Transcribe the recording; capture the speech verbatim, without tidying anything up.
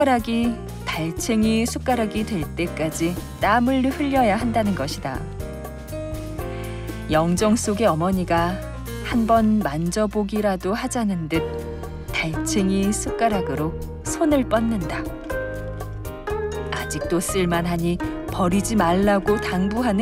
숟가락이 달챙이 숟가락이 될 때까지 땀을 흘려야 한다는 것이다. 영정 속의 어머니가 한번 만져보기라도 하자는 듯 달챙이 숟가락으로 손을 뻗는다. 아직도 쓸만하니 버리지 말라고 당부하는